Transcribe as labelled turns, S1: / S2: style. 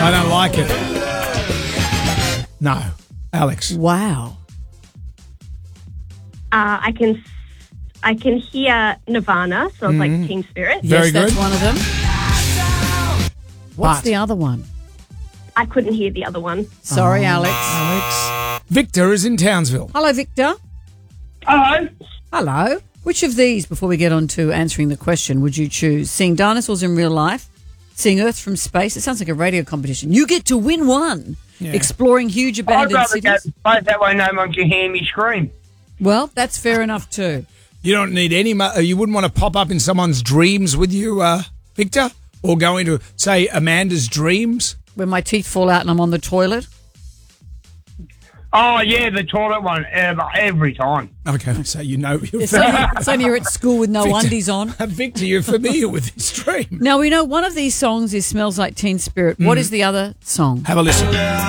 S1: I don't like it. No. Alex.
S2: Wow.
S3: I can hear Nirvana, so it's like Teen Spirit.
S1: Very
S2: yes, that's
S1: good.
S2: one of them. What's
S1: But-
S2: the other one?
S3: I couldn't hear the other one.
S2: Sorry, Alex.
S1: Alex. Victor is in Townsville.
S2: Hello, Victor.
S4: Hello.
S2: Hello. Which of these, before we get on to answering the question, would you choose? Seeing dinosaurs in real life? Seeing Earth from space? It sounds like a radio competition. You get to win one.
S1: Yeah.
S2: Exploring huge
S4: I'd
S2: abandoned
S4: rather go
S2: cities?
S4: both, that way no one can hear me scream.
S2: Well, that's fair enough too.
S1: You don't need any... you wouldn't want to pop up in someone's dreams with you, Victor? Or go into, say, Amanda's dreams?
S2: When my teeth fall out and I'm on the toilet?
S4: Oh, yeah, the toilet one, every time.
S1: Okay, so you know... You're
S2: It's only you're at school with no undies on.
S1: Victor, you're familiar with this dream.
S2: Now, we know one of these songs is Smells Like Teen Spirit. What is the other song?
S1: Have a listen.